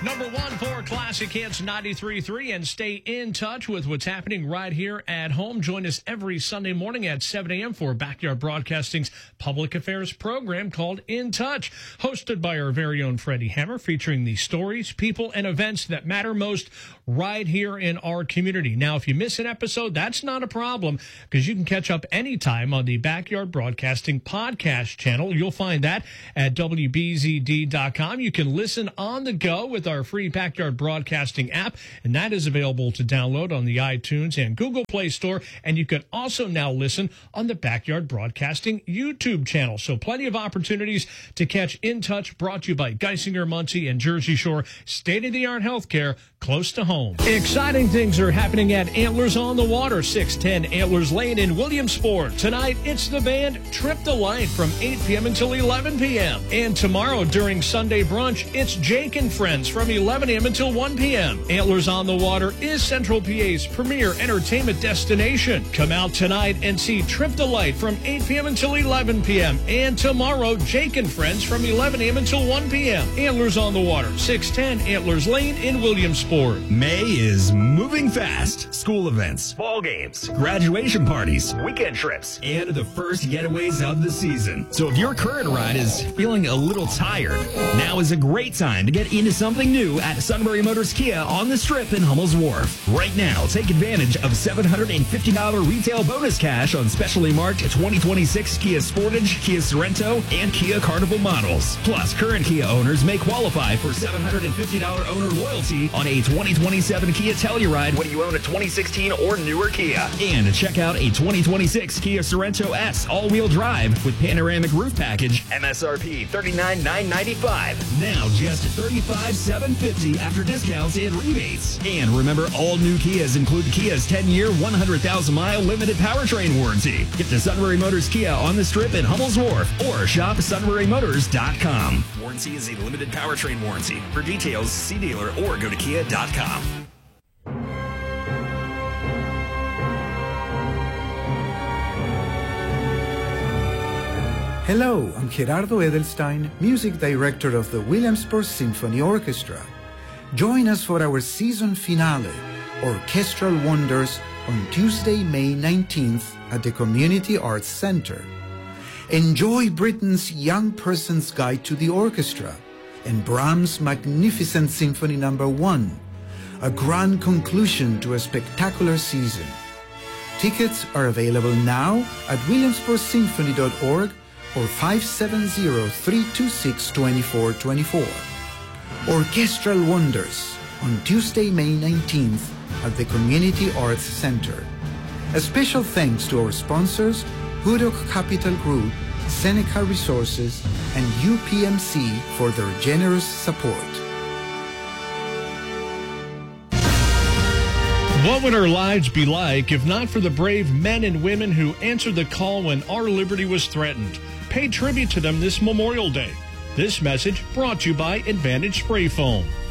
Number one for Classic Hits 93.3, and stay in touch with what's happening right here at home. Join us every Sunday morning at 7 a.m. for Backyard Broadcasting's public affairs program called In Touch, hosted by our very own Freddie Hammer, featuring the stories, people, and events that matter most right here in our community. Now, if you miss an episode, that's not a problem, because you can catch up anytime on the Backyard Broadcasting podcast channel. You'll find that at WBZD.com. You can listen on the go with our free Backyard Broadcasting app, and that is available to download on the iTunes and Google Play Store. And you can also now listen on the Backyard Broadcasting YouTube channel. So plenty of opportunities to catch In Touch, brought to you by Geisinger, Muncie, and Jersey Shore. State-of-the-art healthcare close to home. Exciting things are happening at Antlers on the Water, 610 Antlers Lane in Williamsport. Tonight, it's the band Trip the Light from 8 p.m. until 11 p.m. And tomorrow during Sunday brunch, it's Jake and Friends from 11 a.m. until 1 p.m. Antlers on the Water is Central PA's premier entertainment destination. Come out tonight and see Trip the Light from 8 p.m. until 11 p.m. And tomorrow, Jake and Friends from 11 a.m. until 1 p.m. Antlers on the Water, 610 Antlers Lane in Williamsport. May is moving fast. School events, ball games, graduation parties, weekend trips, and the first getaways of the season. So if your current ride is feeling a little tired, now is a great time to get into something new at Sunbury Motors Kia on the Strip in Hummel's Wharf. Right now, take advantage of $750 retail bonus cash on specially marked 2026 Kia Sportage, Kia Sorento, and Kia Carnival models. Plus, current Kia owners may qualify for $750 owner loyalty on a 2027 Kia Telluride when you own a 2016 or newer Kia. And check out a 2026 Kia Sorento S all-wheel drive with panoramic roof package, MSRP $39,995. Now just $35,750 after discounts and rebates. And remember, all new Kias include Kia's 10-year, 100,000-mile limited powertrain warranty. Get to Sunbury Motors Kia on the Strip in Hummel's Wharf or shop sunburymotors.com. Warranty is a limited powertrain warranty. For details, see dealer or go to kia.com. Hello, I'm Gerardo Edelstein, music director of the Williamsport Symphony Orchestra. Join us for our season finale, Orchestral Wonders, on Tuesday, May 19th at the Community Arts Center. Enjoy Britain's Young Person's Guide to the Orchestra and Brahms' magnificent Symphony No. 1, a grand conclusion to a spectacular season. Tickets are available now at williamsportsymphony.org or 570-326-2424. Orchestral Wonders on Tuesday, May 19th at the Community Arts Center. A special thanks to our sponsors, Hudok Capital Group, Seneca Resources, and UPMC for their generous support. What would our lives be like if not for the brave men and women who answered the call when our liberty was threatened? Pay tribute to them this Memorial Day. This message brought to you by Advantage Spray Foam.